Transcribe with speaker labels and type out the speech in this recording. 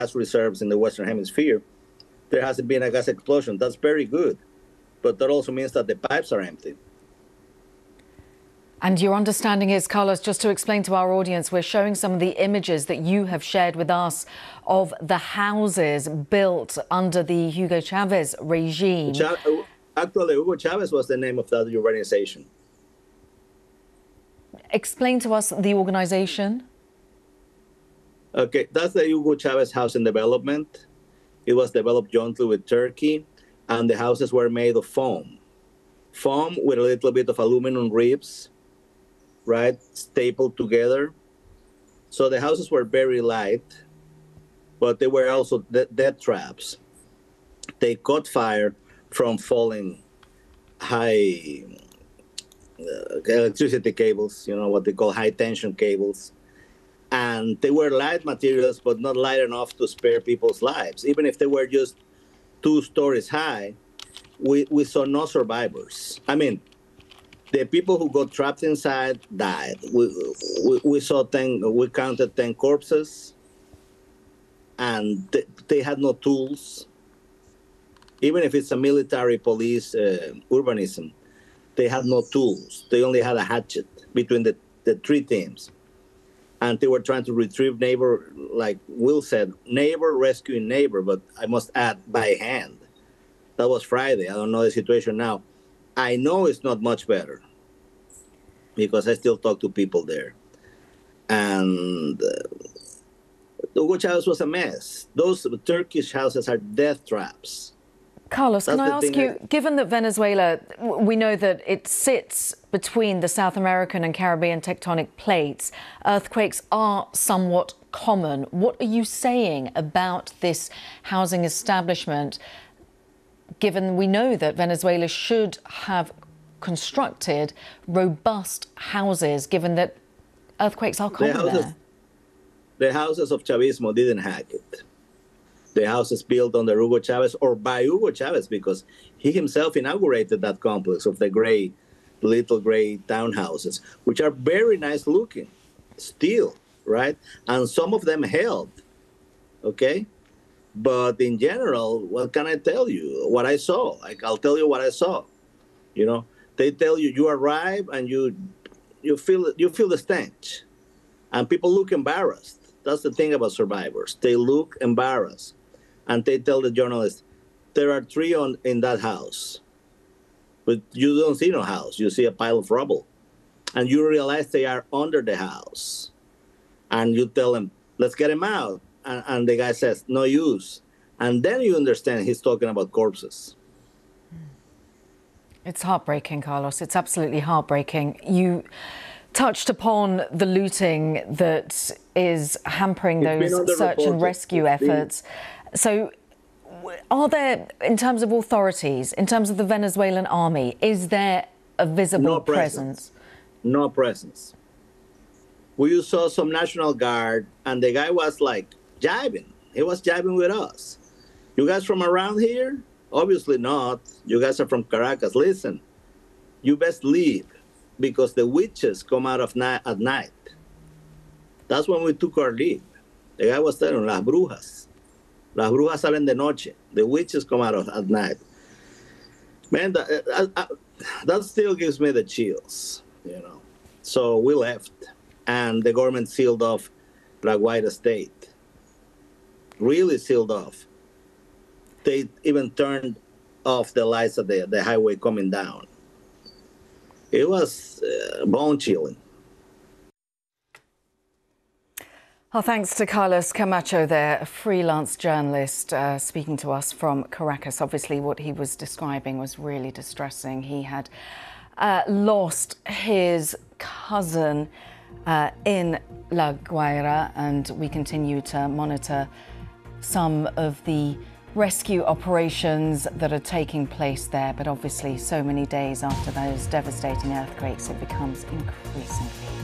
Speaker 1: reserves in the Western Hemisphere, there hasn't been a gas explosion. That's very good. But that also means that the pipes are empty.
Speaker 2: And your understanding is, Carlos, just to explain to our audience, we're showing some of the images that you have shared with us of the houses built under the Hugo Chavez regime.
Speaker 1: Actually, Hugo Chavez was the name of that organization.
Speaker 2: Explain to us the organization.
Speaker 1: Okay, that's the Hugo Chavez Housing Development. It was developed jointly with Turkey, and the houses were made of foam. Foam with a little bit of aluminum ribs, right, stapled together. So the houses were very light, but they were also death traps. They caught fire from falling high electricity cables, you know, what they call high tension cables. And they were light materials, but not light enough to spare people's lives. Even if they were just 2 stories high, we saw no survivors. I mean, the people who got trapped inside died. We counted 10 corpses, and they had no tools. Even if it's a military police urbanism, they had no tools. They only had a hatchet between the 3 teams. And they were trying to retrieve neighbor, like Will said, neighbor rescuing neighbor, but I must add, by hand. That was Friday. I don't know the situation now. I know it's not much better because I still talk to people there. And Hugo Chavez was a mess. Those Turkish houses are death traps.
Speaker 2: Carlos, can I ask you, given that Venezuela, we know that it sits between the South American and Caribbean tectonic plates, earthquakes are somewhat common. What are you saying about this housing establishment, given we know that Venezuela should have constructed robust houses, given that earthquakes are common there?
Speaker 1: The houses of Chavismo didn't hack it. The houses built under Hugo Chavez or by Hugo Chavez, because he himself inaugurated that complex of the little gray townhouses, which are very nice looking still, right? And some of them held, okay? But in general, what can I tell you? What I saw, I'll tell you what I saw. You know, they tell you, you arrive and you feel the stench, and people look embarrassed. That's the thing about survivors. They look embarrassed. And they tell the journalist, there are 3 in that house. But you don't see no house. You see a pile of rubble. And you realize they are under the house. And you tell them, let's get him out. And the guy says, no use. And then you understand he's talking about corpses.
Speaker 2: It's heartbreaking, Carlos. It's absolutely heartbreaking. You touched upon the looting that is hampering those search and rescue efforts. So are there, in terms of authorities, in terms of the Venezuelan army, is there a visible presence?
Speaker 1: No presence. We saw some National Guard, and the guy was like jibing. He was jibing with us. You guys from around here? Obviously not. You guys are from Caracas. Listen, you best leave, because the witches come out at night. That's when we took our leave. The guy was telling las brujas. Las brujas salen de noche. The witches come out at night. Man, that still gives me the chills, you know. So we left, and the government sealed off La Guaira State. Really sealed off. They even turned off the lights of the highway coming down. It was bone-chilling.
Speaker 2: Well, thanks to Carlos Camacho there, a freelance journalist speaking to us from Caracas. Obviously, what he was describing was really distressing. He had lost his cousin in La Guaira, and we continue to monitor some of the rescue operations that are taking place there. But obviously, so many days after those devastating earthquakes, it becomes increasingly